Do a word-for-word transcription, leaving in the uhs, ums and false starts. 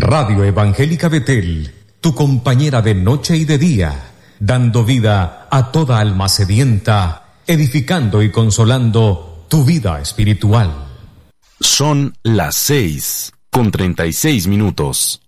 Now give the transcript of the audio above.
Radio Evangélica Betel, tu compañera de noche y de día, dando vida a toda alma sedienta, edificando y consolando tu vida espiritual. Son las seis con treinta y seis minutos.